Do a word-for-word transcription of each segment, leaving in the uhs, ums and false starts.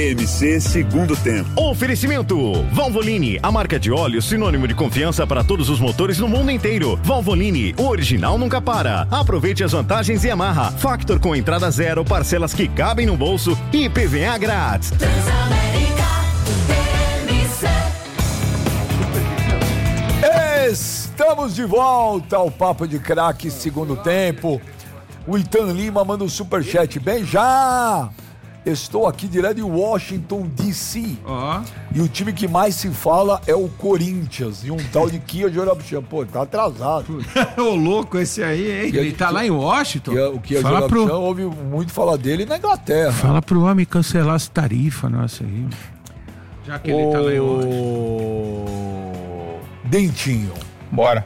M C Segundo Tempo. Oferecimento Valvoline, a marca de óleo sinônimo de confiança para todos os motores no mundo inteiro. Valvoline, o original nunca para. Aproveite as vantagens e amarra. Factor com entrada zero, parcelas que cabem no bolso e I P V A grátis. Transamérica, M C. Estamos de volta ao Papo de Craque Segundo Tempo. O Itan Lima manda um superchat. Bem já! Estou aqui direto de Washington, D C Ó. E o time que mais se fala é o Corinthians. E um tal de Kia Jorabchan. Pô, tá atrasado. Ô, louco esse aí, hein? Ele tá lá em Washington. Kia, o Kia Fala Jorabchan, pro... ouve muito falar dele na Inglaterra. Fala pro homem cancelar as tarifas, nossa aí. Já que ele o... tá lá em Washington. Dentinho. Bora.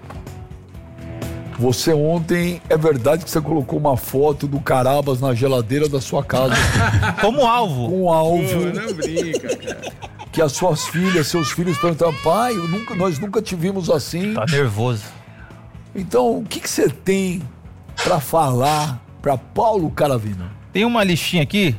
Você ontem, é verdade que você colocou uma foto do Carabas na geladeira da sua casa? Como alvo. Com um alvo. Pô, não brinca, cara. Que as suas filhas, seus filhos perguntaram, pai, eu nunca, nós nunca te vimos assim. Tá nervoso. Então, o que que você tem pra falar pra Paulo Caravina? Tem uma listinha aqui.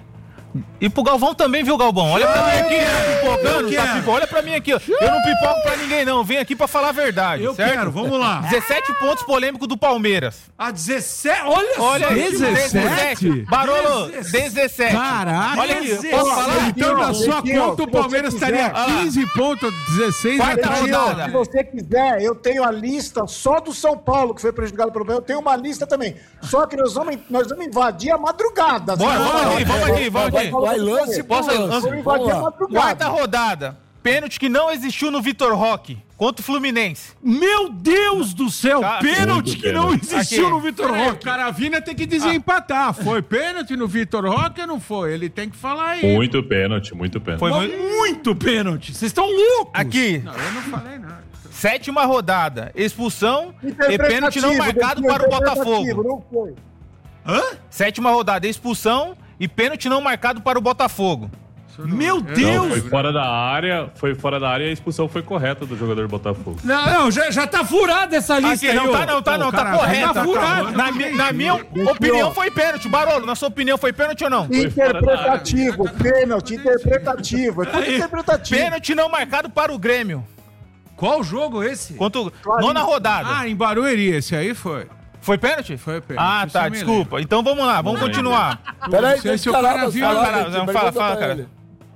E pro Galvão também, viu, Galvão? Olha pra mim aqui, tá pipocando, tá pipo... Olha pra mim aqui, ó. Eu não pipoco pra ninguém, não. Vem aqui pra falar a verdade, Eu certo? quero, vamos lá. dezessete pontos polêmicos do Palmeiras. Ah, dezessete? Olha, Olha só. aí, dezessete. Barolo, dezessete. dezessete. Caraca. Olha aqui, dezessete. posso falar? Então, na sua Dentinho, conta, o se Palmeiras você estaria quiser. quinze pontos, dezesseis. Quarta atrás. rodada. Se você quiser, eu tenho a lista só do São Paulo, que foi prejudicado pelo problema. Eu tenho uma lista também. Só que nós vamos, nós vamos invadir a madrugada. Bora, Assim, vamos aqui, vamos aqui, vamos aqui. Vai lance, Posso- lance. Vamos invadir a madrugada. Quarta rodada. Pênalti que não existiu no Vitor Roque contra o Fluminense. Meu Deus do céu, Tá. pênalti Muito que não pênalti. existiu Aqui. no Vitor Peraí, Roque. O Caravina tem que desempatar. Foi pênalti no Vitor Roque ou não foi? Ele tem que falar aí. Muito pênalti, muito pênalti. Foi Mas muito... muito pênalti. Vocês estão loucos. Aqui, Não, eu não falei nada. sétima rodada. Expulsão e pênalti não marcado para o Botafogo. Não foi. Hã? Sétima rodada, expulsão e pênalti não marcado para o Botafogo. Meu Não, Deus. foi fora da área, foi fora da área e a expulsão foi correta do jogador do Botafogo. Não, não, já, já tá furada essa lista Aqui, aí. não ô. tá não, tá Ô, não, tá cara, correta. Tá furada. Na, mi- na minha opinião foi pênalti. Barolo, na sua opinião foi pênalti ou não? Interpretativo, pênalti, interpretativo. É tudo Aí. interpretativo. Pênalti não marcado para o Grêmio. Qual jogo esse? Contra o... Nona rodada. Ah, em Barueri, esse aí foi. Foi pênalti? Foi pênalti. Ah, Isso tá, eu me desculpa. Então vamos lá, vamos continuar. Peraí, Não sei se deixa o o cara Carabas viu. falar, Fala, gente, fala, pergunta fala, pra cara. ele.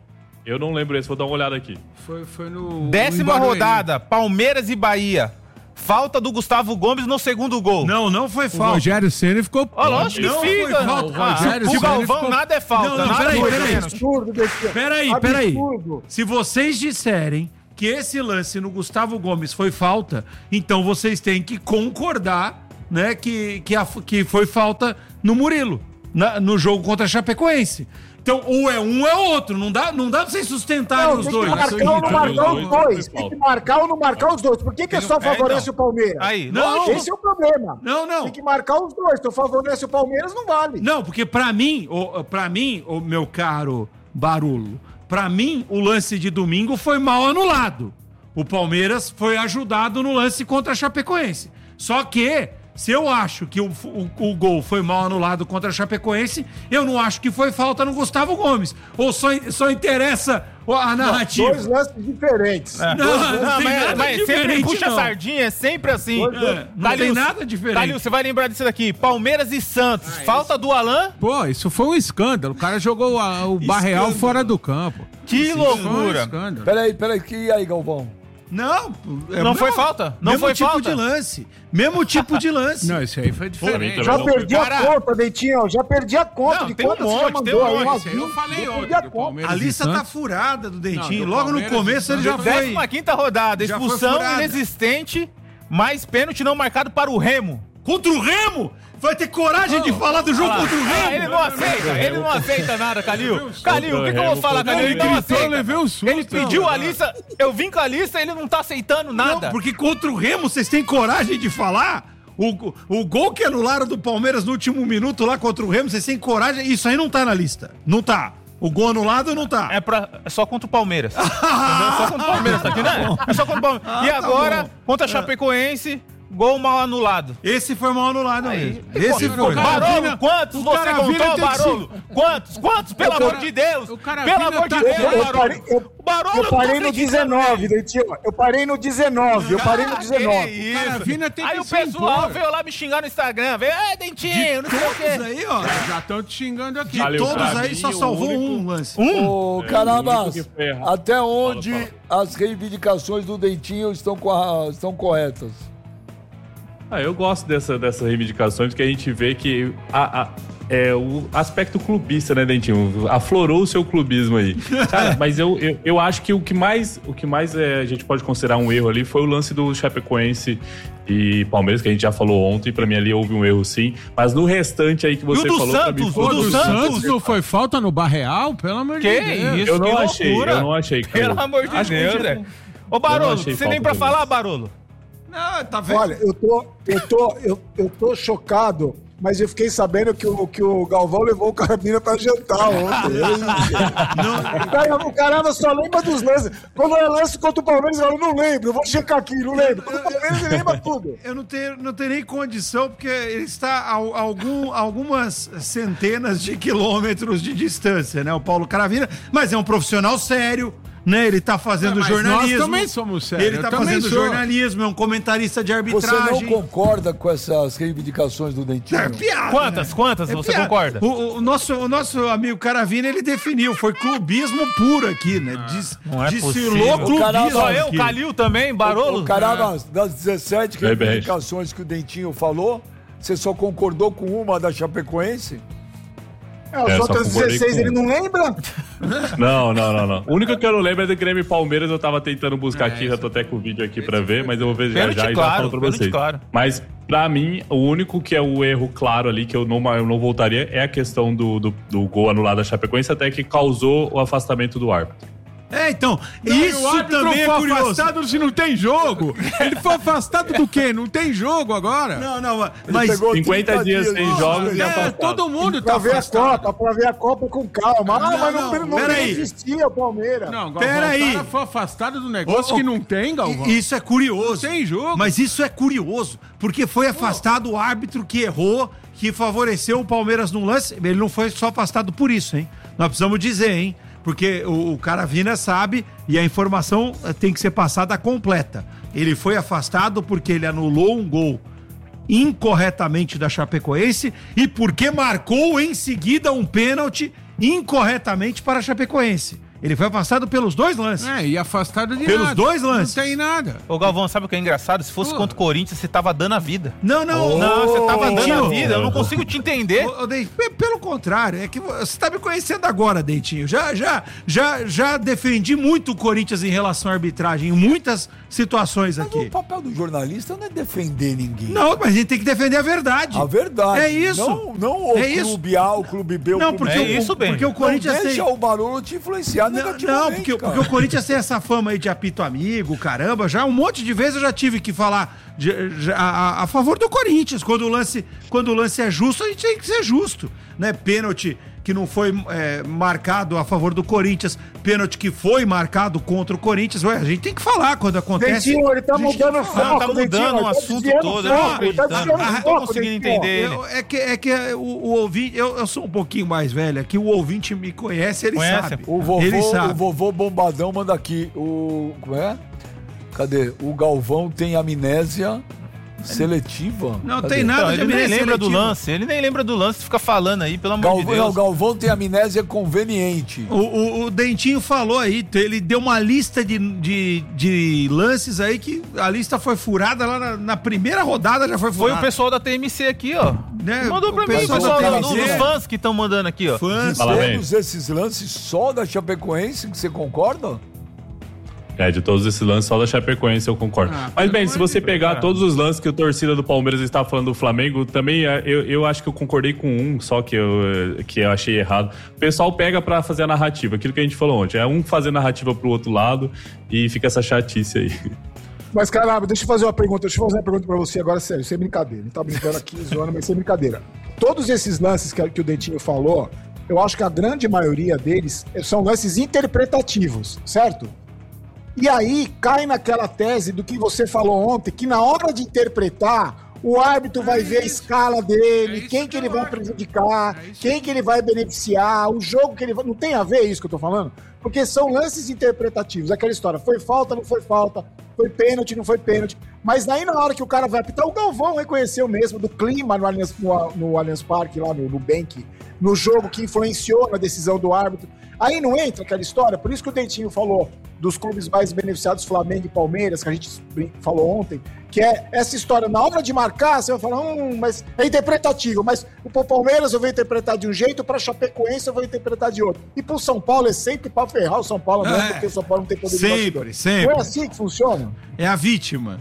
Eu não lembro esse, vou dar uma olhada aqui. Foi, foi no. Décima em Barueri. rodada, Palmeiras e Bahia. Falta do Gustavo Gomes no segundo gol. Não, não foi O falta. Rogério Ceni ficou... Ó, lógico que Não fica. foi falta. Ah, Rogério o Ceni Galvão ficou- nada é falta. Não, não, nada peraí, foi peraí. pênalti. Absurdo, Dentinho. Peraí, peraí. Absurdo. Se vocês disserem que esse lance no Gustavo Gomes foi falta, então vocês têm que concordar, né, que, que, a- que foi falta no Murilo, na- no jogo contra a Chapecoense. Então, ou é um ou é outro. Não dá, não dá pra vocês sustentarem Não, os tem dois. que marcar ou não Os marcar dois os não dois. foi Tem que falta. marcar ou não marcar os dois. Por que, que só É, favorece então. o Palmeiras? Aí, Não, lógico. Esse é o problema. Não, não. Tem que marcar os dois. Se eu favorece o Palmeiras, não vale. Não, porque pra mim, o, pra mim, o meu caro Barulo, pra mim, o lance de domingo foi mal anulado. O Palmeiras foi ajudado no lance contra a Chapecoense. Só que, se eu acho que o, o, o gol foi mal anulado contra a Chapecoense, eu não acho que foi falta no Gustavo Gomes. Ou só, só interessa a narrativa. Dois lances diferentes. É. Não, não Não, tem mas, nada mas sempre diferente, puxa não. sardinha, é sempre assim. É, não tem nada diferente. Calil, você vai lembrar disso daqui. Palmeiras e Santos. Falta do Alain. Pô, isso foi um escândalo. O cara jogou a- o Barreal fora do campo. Que Isso foi um loucura. escândalo. Peraí, peraí, que aí, Galvão? Não, é Não foi falta? Não mesmo foi tipo falta? de lance. Mesmo tipo de lance. Não, esse aí foi diferente. também Já não. perdi Cara- a conta, Dentinho. Já perdi a conta Não, de tem um quantas você já monte, tem mandou um aí. monte. umas Esse aí eu vinte. falei Já ontem perdi a do conta. Palmeiras A e lista tá Santos. furada do Dentinho. Não, do Logo no Palmeiras começo e ele já Santos. foi. Décima quinta rodada. Já foi Expulsão furada. inexistente, mais pênalti não marcado para o Remo. Contra o Remo? Vai ter coragem de falar do jogo contra o Ah, Remo? ele não aceita, ele não aceita nada, Calil. Calil, o que, que eu vou falar, Calil? Ele não Ele aceita. levei um susto. Ele pediu a lista, eu vim com a lista, ele não tá aceitando nada. Não, porque contra o Remo vocês têm coragem de falar? O, o gol que anularam do Palmeiras no último minuto lá contra o Remo, vocês têm coragem? Isso aí não tá na lista. Não tá. O gol anulado não tá. É, pra, é só contra o Palmeiras. Entendeu? É só contra o Palmeiras, tá aqui, né? É só contra o Palmeiras. E tá agora, bom. contra a Chapecoense, Gol mal anulado. Esse foi mal anulado Aí, mesmo. Esse pô, foi. Barolo, quantos o você Caravina contou, tem que Barolo? Quantos? Quantos? Pelo amor de Deus! o Caravina Pelo amor tá- de Deus, Eu, eu Barolo! parei, eu, O Barolo eu não tô parei no acreditando dezenove, nele. Dentinho. Eu parei no dezenove. Eu parei no Ah, dezenove. que isso. Caravina tem Aí que o se pessoal impor. veio lá me xingar no Instagram. Veio, é, Dentinho, não sei o Todos quê. aí, ó. Já estão te xingando aqui. De Valeu, todos pra aí mim, só o salvou único- um lance. Um? Ô, É, Carabas, o único que foi errado. até onde Fala, as reivindicações do Dentinho estão, co- estão corretas? Ah, eu gosto dessa, dessas reivindicações, porque a gente vê que a, a- é, o aspecto clubista, né, Dentinho? Aflorou o seu clubismo aí. Cara, mas eu, eu, eu acho que o que mais, o que mais é, a gente pode considerar um erro ali foi o lance do Chapecoense e Palmeiras, que a gente já falou ontem. Pra mim ali houve um erro sim. Mas no restante aí que você E o do falou... pra mim, Santos, foi- o O do do Santos. Santos não foi falta no Barreal? Pelo amor de Que Deus. isso, Eu não que achei, loucura. eu não achei, cara. Pelo amor de Acho que Deus, tinha- velho. Ô, Barolo, Eu não achei você nem falta pra também. falar, Barolo? Não, tá vendo? Olha, eu tô, eu tô, eu, eu tô chocado, mas eu fiquei sabendo que o, que o Galvão levou o Carabina pra jantar ontem. Não, o, cara, o Caramba só lembra dos lances. Quando é lance contra o Palmeiras, eu não lembro. Eu vou checar aqui, não lembro. Contra o Palmeiras, ele lembra tudo. Eu não tenho, não tenho nem condição, porque ele está a, a algum, algumas centenas de quilômetros de distância, né? O Paulo Caravina, mas é um profissional sério, né? Ele tá fazendo É, mas jornalismo. nós também somos sérios, Ele tá eu também fazendo sou. jornalismo, é um comentarista de Você arbitragem. não concorda com essas reivindicações do Dentinho? É piada, Quantas, né? quantas É você piada. concorda? O, o- o nosso, o nosso amigo Caravina, ele definiu, foi clubismo puro aqui, né? Dis, não é desfilou possível. clubismo. O Caramba- Só eu, aqui. Calil também, Barolo? O Carabas, das dezessete Bem, bem. reivindicações que o Dentinho falou, você só concordou com uma da Chapecoense? É, as É, só outras concordei dezesseis com ele não lembra? Não, não, não, não. O único que eu não lembro é do Grêmio e Palmeiras. Eu tava tentando buscar É, aqui, já tô até com o vídeo aqui pra ver, mas eu vou ver já Pênalti já e já claro, falo pra pênalti vocês. claro. Mas, pra mim, o único que é o erro claro ali, que eu não, eu não voltaria, é a questão do, do, do gol anulado da Chapecoense, até que causou o afastamento do árbitro. É, então, Não, isso o árbitro também é foi curioso. afastado se não tem jogo. Ele foi afastado do quê? Não tem jogo agora? Não, não, Ele mas... pegou cinquenta trinta dias sem Nossa, jogos e É, afastado. todo mundo Pra tá ver a afastado. Copa, pra ver a Copa com calma. Ah, Não, mas não, não, não, pera não aí. existia o Palmeiras. Não, Galvão, Pera aí. o cara foi afastado do negócio Ô, ô, que não tem, Galvão. Isso é curioso. Não tem jogo. Mas isso é curioso, porque foi afastado o árbitro que errou, que favoreceu o Palmeiras no lance. Ele não foi só afastado por isso, hein? Nós precisamos dizer, hein? Porque o, o Caravina sabe e a informação eh, tem que ser passada completa. Ele foi afastado porque ele anulou um gol incorretamente da Chapecoense e porque marcou em seguida um pênalti incorretamente para a Chapecoense. Ele foi afastado pelos dois lances. É, e afastado de Pelos nada. dois lances. Não tem nada. Ô, Galvão, sabe o que é engraçado? Se fosse Pô. contra o Corinthians, você tava dando a vida. Não, não. Não, você tava dando a Dentinho. vida. Eu não consigo te entender. Ô, ô, Dei- pe- pelo contrário, é que você tá me conhecendo agora, Dentinho. Já, já, já, já defendi muito o Corinthians em relação à arbitragem, em muitas situações Mas aqui. o papel do jornalista não é defender ninguém. Não, mas a gente tem que defender a verdade. A verdade. É isso. Não, não o É isso. clube A, o clube B, o Não, clube porque, É o, isso, bem. porque o Não Corinthians tem... deixa o Barolo te influenciar Não, negativamente, não, porque, cara. porque o Corinthians tem essa fama aí de apito amigo, caramba. Já um monte de vezes eu já tive que falar de- já- a, a favor do Corinthians. Quando o, lance, quando o lance é justo, a gente tem que ser justo. Né? Pênalti que não foi é, marcado a favor do Corinthians, pênalti que foi marcado contra o Corinthians. Ué, a gente tem que falar quando acontece. Dentinho, ele tá A gente mudando tem o que foco. falar. Tá mudando Dentinho, o ele tá assunto desviando todo, o eu não tô foco, ele tá acreditando. desviando o Não tô foco, conseguindo Dentinho. entender ele. Eu- é que, é que o, o ouvinte, eu, eu sou um pouquinho mais velho aqui, o ouvinte me conhece, ele Conhece? sabe. O vovô, ele sabe. o vovô Bombadão manda aqui. O. Como é? Cadê? O Galvão tem amnésia seletiva. Não Cadê? tem nada Então, de ele nem amnésia lembra do seletiva. lance. Ele nem lembra do lance, fica falando aí, pelo amor de Galvão, não, Deus. Galvão tem amnésia conveniente. O, o- o Dentinho falou aí, ele deu uma lista de, de, de lances aí que a lista foi furada lá na, na primeira rodada, já foi Foi furada. o pessoal da T M C aqui, ó. Né? Mandou pra O mim, o pessoal pessoal da do- T M C. dos fãs que estão mandando aqui, ó. Fãs. Fala bem. Todos esses lances só da Chapecoense, que você concorda? É, de todos esses lances, só da Chapecoense eu concordo. Ah, Mas bem, se você Deus, pegar cara. todos os lances que o torcida do Palmeiras está falando do Flamengo, também é, eu, eu acho que eu concordei com um, só que eu, que eu achei errado. O pessoal pega pra fazer a narrativa, aquilo que a gente falou ontem. É um fazer narrativa pro outro lado e fica essa chatice aí. Mas, caramba, deixa eu fazer uma pergunta. Deixa eu fazer uma pergunta pra você agora, sério, sem brincadeira. Não tá brincando aqui, zoando, mas sem brincadeira. Todos esses lances que, que o Dentinho falou, eu acho que a grande maioria deles são lances interpretativos, certo? E aí cai naquela tese do que você falou ontem, que na hora de interpretar, o árbitro vai ver a escala dele, quem que ele vai prejudicar, quem que ele vai beneficiar, o jogo que ele vai... Não tem a ver isso que eu tô falando? Porque são lances interpretativos, aquela história, foi falta, não foi falta, foi pênalti, não foi pênalti. Mas daí na hora que o cara vai apitar, o Galvão reconheceu mesmo do clima no Allianz, no, no Allianz Parque, lá no, no Bank, no jogo que influenciou na decisão do árbitro. Aí não entra aquela história, por isso que o Dentinho falou dos clubes mais beneficiados, Flamengo e Palmeiras, que a gente falou ontem, que é essa história, na hora de marcar, você vai falar, hum, mas é interpretativo, mas o Palmeiras eu vou interpretar de um jeito, para Chapecoense eu vou interpretar de outro. E pro São Paulo é sempre para ferrar o São Paulo, não é porque o São Paulo não tem poder de Sempre, bastidor. sempre. Não é assim que funciona? É a vítima.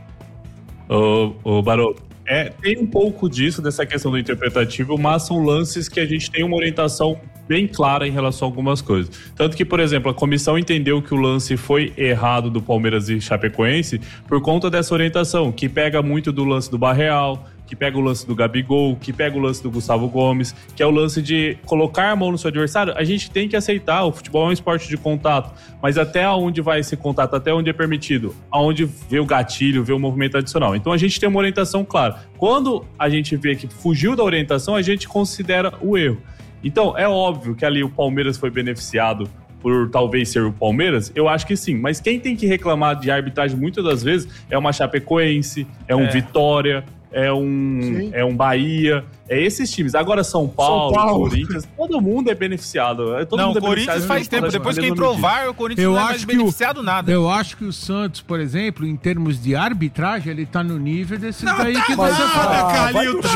Ô, ô Barô, é, tem um pouco disso, dessa questão do interpretativo, mas são lances que a gente tem uma orientação bem clara em relação a algumas coisas. Tanto que, por exemplo, a comissão entendeu que o lance foi errado do Palmeiras e Chapecoense por conta dessa orientação, que pega muito do lance do Barreal, que pega o lance do Gabigol, que pega o lance do Gustavo Gomes, que é o lance de colocar a mão no seu adversário. A gente tem que aceitar, o futebol é um esporte de contato, mas até onde vai esse contato, até onde é permitido, aonde vê o gatilho, vê o movimento adicional. Então a gente tem uma orientação clara. Quando a gente vê que fugiu da orientação, a gente considera o erro. Então é óbvio que ali o Palmeiras foi beneficiado por talvez ser o Palmeiras, eu acho que sim. Mas quem tem que reclamar de arbitragem muitas das vezes é uma Chapecoense, é um é. Vitória, é um, é um Bahia, é esses times. Agora São Paulo, São Paulo. Corinthians, todo mundo é beneficiado. Todo não, mundo o Corinthians faz tempo, depois que entrou o V A R, o Corinthians eu não é acho mais que beneficiado o, nada. Eu acho que o Santos, por exemplo, em termos de arbitragem, ele tá no nível desses não, daí tá que nada, você fala. Calil, tá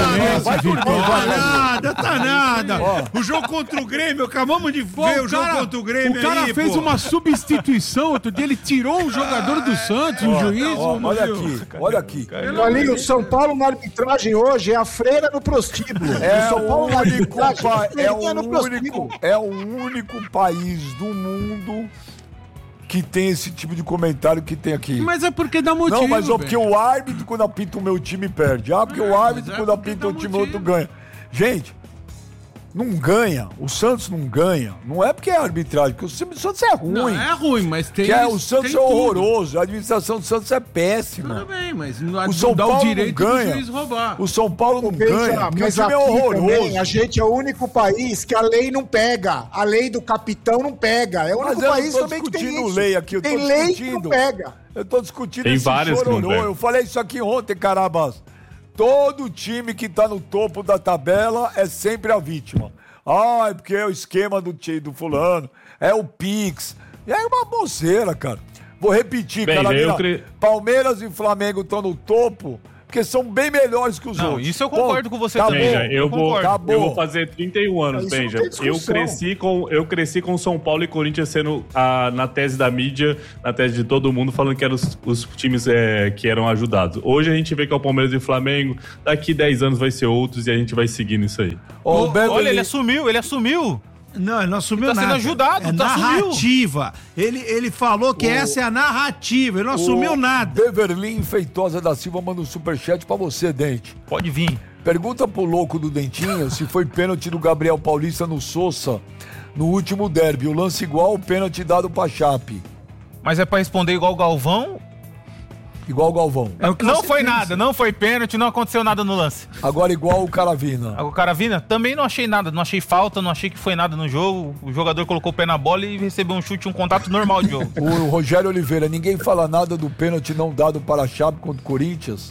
nada, tá nada, tá nada. Ó. O jogo contra o Grêmio, acabamos de Pô, ver o o jogo cara, contra o Grêmio O cara aí, fez pô. uma substituição outro dia, ele tirou um jogador do Santos, um juiz. Ó, olha aqui, olha aqui. Ali, o São Paulo na arbitragem hoje é a freira no prostíbulo. É o São Paulo o na único, arbitragem pa- é, é o no único, prostíbulo. é o único país do mundo que tem esse tipo de comentário que tem aqui. Mas é porque dá motivo. Não, mas é porque velho. o árbitro, quando apita o meu time, perde. Ah, porque É, o árbitro, mas é quando porque apita dá o time, motivo. outro ganha. Gente, não ganha. O Santos não ganha. Não é porque é arbitragem, porque o time do Santos é ruim. Não, é ruim, mas tem. que é, o Santos tem é tudo. horroroso. A administração do Santos é péssima. Tudo bem, mas não O São dá Paulo o não direito do ganha. juiz roubar. O São Paulo não Veja, ganha, porque o mas time é aqui horroroso. também, a gente é o único país que a lei não pega. A lei do capitão não pega. É o Mas único eu não país tô também que tem discutindo isso. lei aqui, eu tô tem lei que discutindo. não pega. Eu tô discutindo Tem esse várias que não chororô. pegam. Eu falei isso aqui ontem, carabas. Todo time que tá no topo da tabela é sempre a vítima. Ah, é porque é o esquema do time do fulano, é o Pix. É uma boceira, cara. Vou repetir, Bem, Carolina. eu cre- Palmeiras e Flamengo estão no topo, porque são bem melhores que os Não, outros. isso eu concordo com você Tá também. Benja, bom. eu, eu vou, concordo. Acabou. eu vou fazer trinta e um anos, Isso não Benja. tem Eu discussão. cresci, com, eu cresci com São Paulo e Corinthians sendo a, na tese da mídia, na tese de todo mundo, falando que eram os, os times é, que eram ajudados. Hoje a gente vê que é o Palmeiras e o Flamengo, daqui dez anos vai ser outros e a gente vai seguindo isso aí. Ó, o Ô, Beverly- Olha, ele assumiu, ele assumiu. Não, ele não assumiu Ele tá nada. sendo ajudado, é tá narrativa. Ele, ele falou que essa é a narrativa, ele não assumiu o nada. Beverly Feitosa da Silva manda um superchat pra você, Dente. Pode vir. Pergunta pro louco do Dentinho se foi pênalti do Gabriel Paulista no Sousa no último derby. O lance igual o pênalti dado pra Chape. Mas é pra responder igual o Galvão? Igual o Galvão. É o que Não você foi pensa. nada, não foi pênalti, não aconteceu nada no lance. Agora igual o Caravina. O Caravina, também não achei nada, não achei falta, não achei que foi nada no jogo. O jogador colocou o pé na bola e recebeu um chute, um contato normal de jogo. O Rogério Oliveira, ninguém fala nada do pênalti não dado para a Chape contra o Corinthians.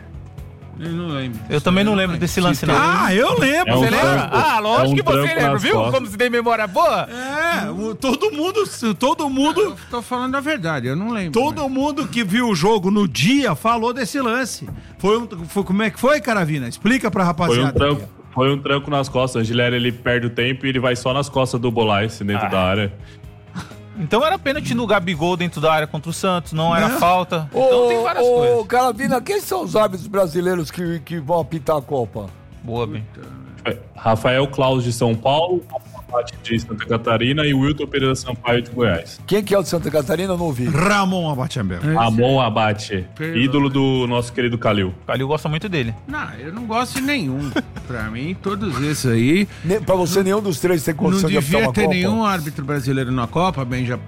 Eu não lembro. Eu também não lembro desse lance, não. Ah, eu lembro. É um Você lembra? tranco. Ah, lógico É um que você tranco lembra, nas viu? costas. Como você tem memória boa. É, o- todo mundo, todo mundo, Eu tô falando a verdade, eu não lembro. todo mundo que viu o jogo no dia falou desse lance. Foi, um, foi como é que foi, Caravina? Explica pra Foi um rapaziada. tranco, foi um tranco nas costas. O Angileri, ele perde o tempo e ele vai só nas costas do Bolais dentro Ah. da área. Então era pênalti no Gabigol dentro da área contra o Santos, não era Não. falta. Então tem várias ô, coisas. Caravina, quem são os árbitros brasileiros que, que vão apitar a Copa? Boa, bem. Rafael Claus de São Paulo, Abate de Santa Catarina e Wilton Pereira Sampaio de Goiás. Quem que é o de Santa Catarina? Eu não ouvi. Ramon Abate-Amber. Ramon Abate, Perdão. ídolo do nosso querido Calil. O Calil gosta muito dele. Não, eu não gosto de nenhum. Pra mim, todos esses aí. Ne- Pra você, nenhum dos três tem Não condição de apitar devia uma ter Copa? nenhum árbitro brasileiro na Copa, bem, já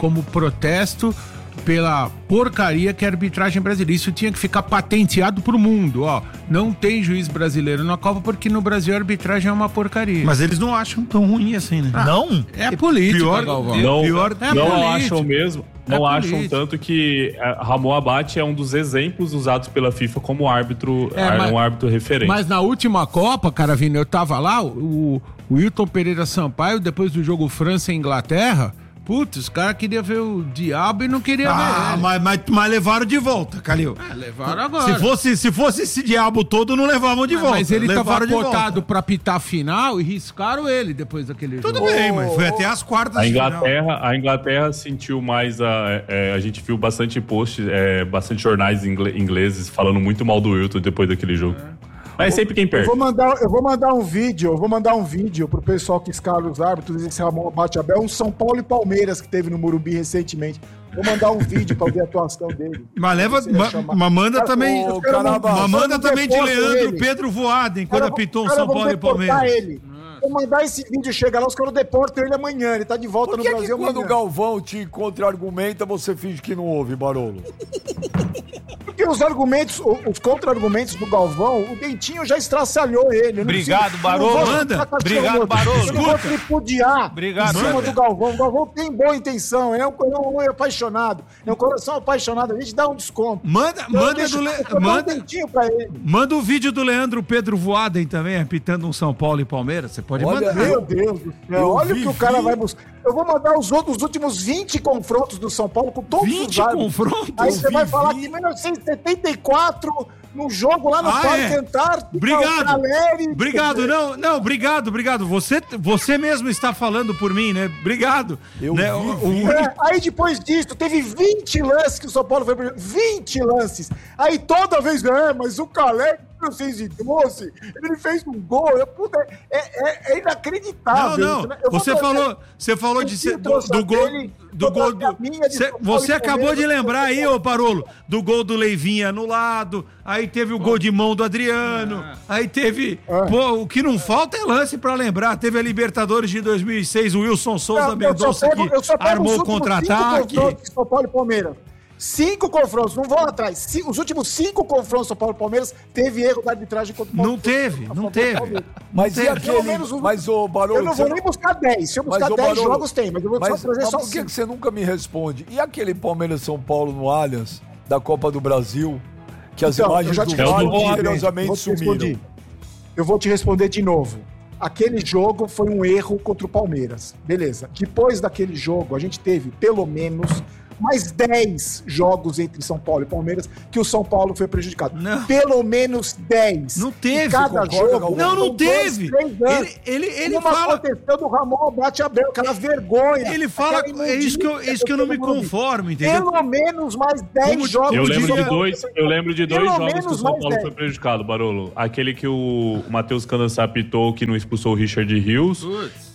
como protesto pela porcaria que é a arbitragem brasileira. Isso tinha que ficar patenteado pro mundo, ó. Não tem juiz brasileiro na Copa porque no Brasil a arbitragem é uma porcaria. Mas eles não acham tão ruim assim, né? Ah, não? É política, pior, Galvão. Não, pior, é não política. acham mesmo. Não É acham política. tanto que uh, Ramon Abate é um dos exemplos usados pela FIFA como árbitro, É, é, mas- um árbitro referente. Mas na última Copa, Caravina, eu tava lá, o, o Wilton Pereira Sampaio, depois do jogo França e Inglaterra, putz, os caras queriam ver o diabo e não queriam Ah, ver ele. mas, mas, mas levaram de volta, Calil. Ah, levaram agora. Se fosse, se fosse esse diabo todo, não levavam de Ah, volta. mas ele tava Levaram de cotado volta. pra pitar a final e riscaram ele depois daquele Tudo jogo. bem, mas foi até as quartas A de final. Inglaterra, a Inglaterra sentiu mais a. é, a gente viu bastante posts, é, bastante jornais ingle- ingleses falando muito mal do Wilton depois daquele jogo. Mas é sempre quem Eu perde. vou, mandar, eu vou mandar um vídeo, eu vou mandar um vídeo pro pessoal que escala os árbitros, esse Ramon Abate Abel, um São Paulo e Palmeiras que teve no Morumbi recentemente. Vou mandar um vídeo pra ver a atuação dele. Mas leva. Você ia Ma, chamar. mas manda Cara, também. ô, caramba, mas manda eu também de deporto Leandro ele. Pedro Voaden, quando Cara, apitou um cara, São vamos Paulo e deportar Palmeiras. ele. Vou mandar esse vídeo, chega lá, os caras deportam ele amanhã. Ele tá de volta Por no que, que Brasil quando o amanhã. Galvão te contra-argumenta, você finge que não ouve, Barolo? Porque os argumentos, o- os contra-argumentos do Galvão, o Dentinho já estraçalhou ele. Eu não Obrigado, preciso- Barolo. eu não vou Manda. ficar com a Obrigado, chorota. Barolo. Eu não vou tripudiar Obrigado, em cima manda. do Galvão. O Galvão tem boa intenção, é um, é um homem apaixonado. É um coração apaixonado, a gente dá um desconto. Manda, Então, manda, deixa- do Le- eu vou dar um manda, dentinho pra ele. manda o vídeo do Leandro Pedro Voaden também, apitando um São Paulo e Palmeiras. Você pode Olha, mandar. Meu Deus do céu, Eu olha o vi, que o cara vi. vai buscar. Eu vou mandar os outros os últimos vinte confrontos do São Paulo com todos vinte os árbitros. confrontos? Aí Eu você vi, vai falar vi. que em mil novecentos e setenta e quatro, no jogo lá no Ah, Parque é? Antártico, Obrigado. o Caleri- Obrigado, não, não, obrigado, obrigado. Você, você mesmo está falando por mim, né? Obrigado. Eu né? vi, o, vi. o- É, aí depois disso, teve vinte lances que o São Paulo foi pro vinte lances. Aí toda vez, é, mas o Caleri, em mil novecentos e doze, ele fez um gol. Eu, puta, é, é, é Não, inacreditável. não. isso, né? Eu vou Você trazer- falou, você falou de Eu ser, vi do, trouxa do gol dele, do vou gol trazer a do minha de Cê- São Paulo Você e acabou Palmeiras, de eu lembrar aí, vou- ô Parolo, do gol do Leivinha anulado, aí teve o gol de mão do Adriano, aí teve, É. pô, o que não falta é lance pra lembrar, teve a Libertadores de dois mil e seis, o Wilson Souza Não, eu só Mendonça pego- que eu só pego os armou o últimos contra-ataque. cinco confrontos de São Paulo e Palmeiras. Cinco confrontos, não vou lá atrás. Ci- Os últimos cinco confrontos São Paulo e Palmeiras teve erro da arbitragem contra o Não Palmeiras. teve, não teve. Mas e teve. aquele... Pelo menos um- Mas, ô, Barolo... Eu não você vou nem buscar dez. Se eu buscar ô, dez Barolo, jogos, tem, mas eu vou mas, só trazer mas só por que, cinco. que você nunca me responde? E aquele Palmeiras-São Paulo no Allianz, da Copa do Brasil, que as Então, eu imagens já do te É o do VAR Voaden. misteriosamente Vou te sumiram? responder. Eu vou te responder de novo. Aquele jogo foi um erro contra o Palmeiras. Beleza. Depois daquele jogo, a gente teve pelo menos mais dez jogos entre São Paulo e Palmeiras que o São Paulo foi prejudicado. Não. Pelo menos dez. Não teve, E cada concorda, jogo. Galvão? Não, não são dois, teve. três anos. Ele, ele, ele Uma fala. aconteceu do Ramon Abate Abel, aquela vergonha. Ele fala. aquela É isso que eu, isso que eu não me imundícia. conformo, entendeu? Pelo menos mais dez Como- jogos. Eu Como lembro diria- de dois, eu lembro de dois Pelo jogos que o menos São mais Paulo dez. foi prejudicado, Barolo. Aquele que o Matheus Candança apitou que não expulsou o Richard Rios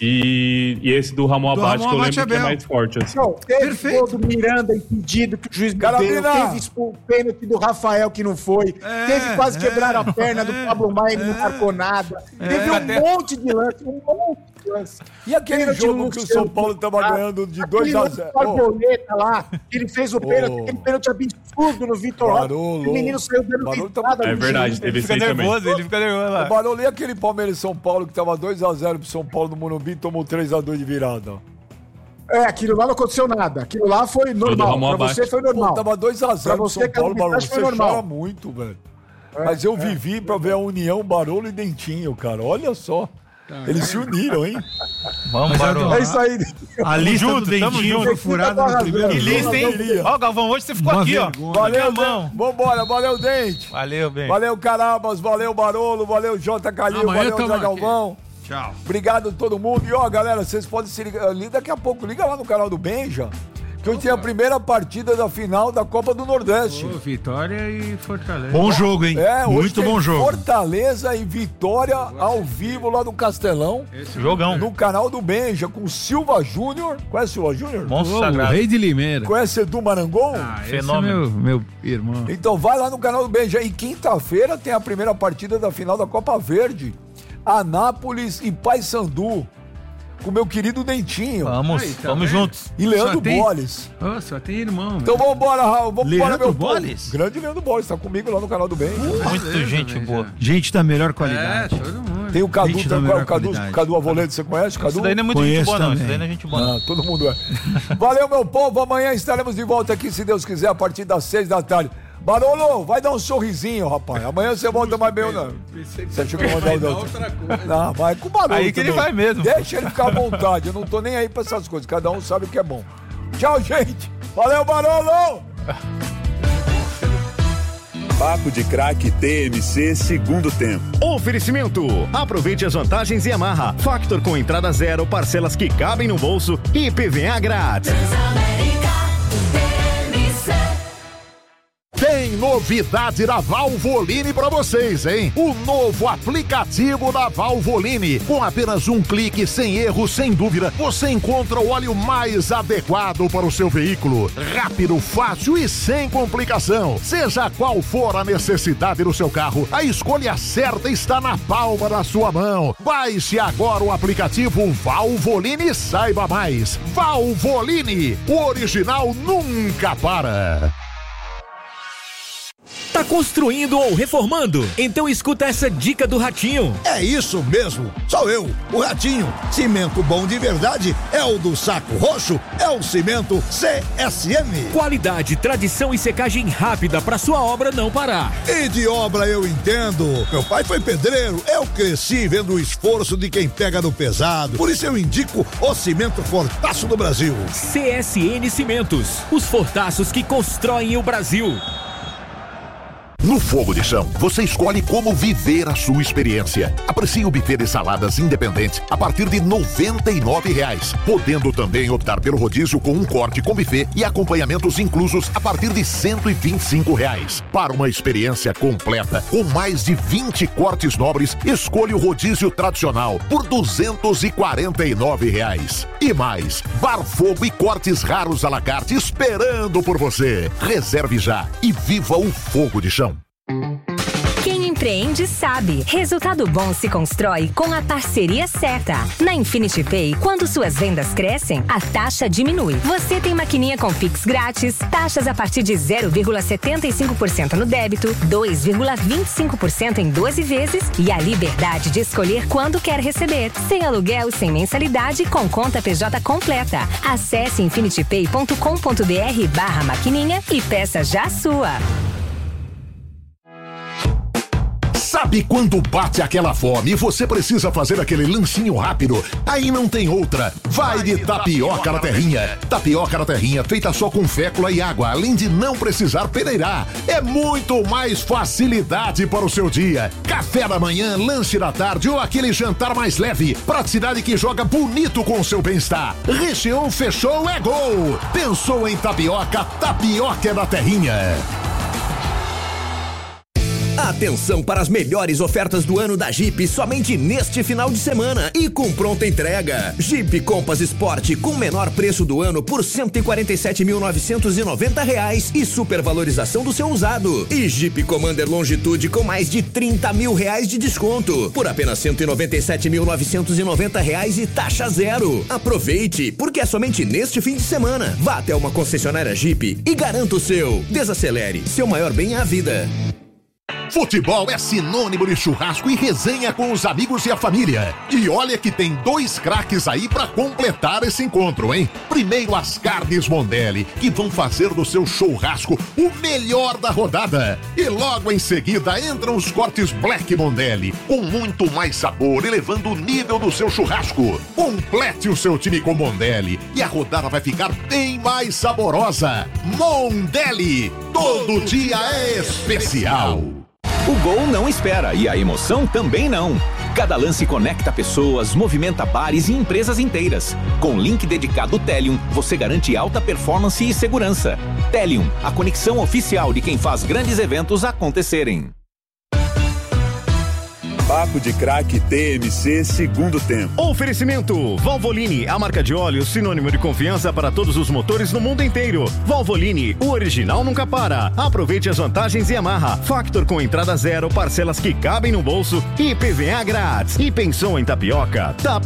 e, e esse do Ramon Do Abate, Ramon que eu Abate lembro que é Abel. mais forte. Assim. Não, teve Perfeito. gol do Miranda impedido, que o juiz não deu. Carabina! Teve o pênalti do Rafael, que não foi. É, teve quase é, quebrar a perna do é, Pablo Maia, ele não é. marcou nada. Teve um monte de lance, um monte de lance. E aquele Pênalti jogo do que o Luciano São Paulo tava Huck, ganhando de aquele dois a lance zero. do Borboleta lá, que ele fez o pênalti, Ô. aquele pênalti absurdo no Vitor Roque. Barolo. O menino saiu dando Barolo tá- dentada É no verdade, juiz. teve esse Fica aí também. nervoso, ele fica nervoso O lá. Barolo, e aquele Palmeiras e São Paulo que tava dois a zero pro São Paulo no Morumbi e tomou três a dois de virada? É, aquilo lá não aconteceu nada. Aquilo lá foi do normal. Ramon Pra você Abate. foi normal. Pô, tava dois a zero Pra pro você, São Paulo, aquela Barolo. arbitragem Você foi normal. chora muito, velho. Mas eu vivi pra ver a união Barolo e Dentinho, cara. Olha só. Eles se uniram, hein? Vamos, Barolo. É isso aí. A lista junto, do tamo Dentinho junto. foi furada no primeiro Que jogo. lista, hein? queria. Ó, Galvão, hoje você ficou Uma aqui, ó. vergonha. Valeu, Na mão. Dente. Vambora, valeu, Dente. Valeu, bem. Valeu, Carabas, valeu, Barolo, valeu, J. Calil, Amanhã valeu, tamo Zé Galvão. Tchau. Obrigado a todo mundo. E ó, galera, vocês podem se ligar ali daqui a pouco. Liga lá no canal do Benja, que hoje tem a primeira partida da final da Copa do Nordeste. Ô, Vitória e Fortaleza. Bom jogo, hein? É, hoje Muito tem bom jogo. Fortaleza e Vitória ao vivo lá no Castelão, Jogão. no canal do Benja, com Silva Júnior. Conhece o Silva Júnior? Monstro Ô, o sagrado. Rei de Limeira. Conhece Edu Marangon? Ah, esse Fenômeno. é meu, meu irmão. Então vai lá no canal do Benja. E quinta-feira tem a primeira partida da final da Copa Verde. Anápolis e Paysandu. com o meu querido Dentinho. Vamos, Aí, tá vamos vendo? juntos. E Leandro Só tem- Boles. Ô, só tem irmão. Então vamos embora, Raul. Vamos embora, Leandro meu povo. Boles? Grande Leandro Boles, tá comigo lá no canal do Bem. Muito beleza, gente velho, boa. já. Gente da melhor É, qualidade. todo mundo. Tem o Cadu, Gente da tem melhor o Cadu, qualidade. Cadu Avoledo, você conhece, Cadu? Isso daí não é muito gente Conheço boa, não. Isso também. daí não é gente boa, não. Ah, todo mundo é. Valeu, meu povo. Amanhã estaremos de volta aqui, se Deus quiser, a partir das seis da tarde. Barolo, vai dar um sorrisinho, rapaz. Amanhã você volta mais bem ou não? Você achou que eu vou mandar o outra coisa. Não, vai com o Barolo Aí que ele também. vai mesmo. Deixa ele ficar à vontade. Eu não tô nem aí pra essas coisas. Cada um sabe o que é bom. Tchau, gente. Valeu, Barolo. Papo de Craque T M C segundo tempo. Oferecimento. Aproveite as vantagens e amarra. Factor com entrada zero, parcelas que cabem no bolso e I P V A grátis. Transamérica T M C. Tem novidade da Valvoline pra vocês, hein? O novo aplicativo da Valvoline. Com apenas um clique, sem erro, sem dúvida, você encontra o óleo mais adequado para o seu veículo. Rápido, fácil e sem complicação. Seja qual for a necessidade do seu carro, a escolha certa está na palma da sua mão. Baixe agora o aplicativo Valvoline e saiba mais. Valvoline, o original nunca para. Tá construindo ou reformando? Então escuta essa dica do Ratinho. É isso mesmo, sou eu, o Ratinho. Cimento bom de verdade é o do Saco Roxo, é o cimento C S M. Qualidade, tradição e secagem rápida para sua obra não parar. E de obra eu entendo. Meu pai foi pedreiro, eu cresci vendo o esforço de quem pega no pesado. Por isso eu indico o cimento Fortaço do Brasil. C S N Cimentos, os fortaços que constroem o Brasil. No Fogo de Chão, você escolhe como viver a sua experiência. Aprecie o buffet de saladas independente a partir de noventa e nove reais, podendo também optar pelo rodízio com um corte com buffet e acompanhamentos inclusos a partir de cento e vinte e cinco reais. Para uma experiência completa, com mais de vinte cortes nobres, escolha o rodízio tradicional por duzentos e quarenta e nove reais. E mais, bar fogo e cortes raros à la carte esperando por você. Reserve já e viva o Fogo de Chão. Quem empreende sabe. Resultado bom se constrói com a parceria certa. Na Infinity Pay, quando suas vendas crescem, a taxa diminui. Você tem maquininha com Pix grátis, taxas a partir de zero vírgula setenta e cinco por cento no débito, dois vírgula vinte e cinco por cento em doze vezes e a liberdade de escolher quando quer receber. Sem aluguel, sem mensalidade, com conta P J completa. Acesse infinitypay ponto com ponto br barra maquininha e peça já a sua. Sabe quando bate aquela fome e você precisa fazer aquele lanchinho rápido? Aí não tem outra. Vai de tapioca na terrinha. Tapioca na terrinha feita só com fécula e água, além de não precisar peneirar. É muito mais facilidade para o seu dia. Café da manhã, lanche da tarde ou aquele jantar mais leve. Praticidade que joga bonito com o seu bem-estar. Recheou, fechou, é gol. Pensou em tapioca? Tapioca é da terrinha. Atenção para as melhores ofertas do ano da Jeep somente neste final de semana e com pronta entrega. Jeep Compass Sport com menor preço do ano por cento e quarenta e sete mil novecentos e noventa reais e supervalorização do seu usado. E Jeep Commander Longitude com mais de trinta mil reais de desconto por apenas cento e noventa e sete mil novecentos e noventa reais e taxa zero. Aproveite, porque é somente neste fim de semana. Vá até uma concessionária Jeep e garanta o seu. Desacelere, seu maior bem é a vida. Futebol é sinônimo de churrasco e resenha com os amigos e a família. E olha que tem dois craques aí pra completar esse encontro, hein? Primeiro as carnes Mondelli, que vão fazer do seu churrasco o melhor da rodada. E logo em seguida entram os cortes Black Mondelli, com muito mais sabor, elevando o nível do seu churrasco. Complete o seu time com Mondelli e a rodada vai ficar bem mais saborosa. Mondelli, todo dia é especial. O gol não espera e a emoção também não. Cada lance conecta pessoas, movimenta bares e empresas inteiras. Com link dedicado Telium, você garante alta performance e segurança. Telium, a conexão oficial de quem faz grandes eventos acontecerem. Papo de Craque T M C segundo tempo. Oferecimento Valvoline, a marca de óleo sinônimo de confiança para todos os motores no mundo inteiro. Valvoline, o original nunca para. Aproveite as vantagens e amarra. Factor com entrada zero, parcelas que cabem no bolso e I P V A grátis. E pensou em tapioca? Tapioca